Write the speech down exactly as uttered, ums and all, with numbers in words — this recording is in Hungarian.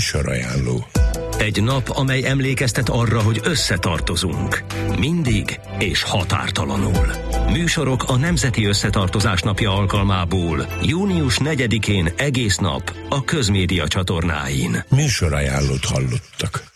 Műsorajánló. Egy nap, amely emlékeztet arra, hogy összetartozunk. Mindig és határtalanul. Műsorok a Nemzeti Összetartozás Napja alkalmából június negyedikén egész nap a Közmédia csatornáin. Műsorajánlót hallottak.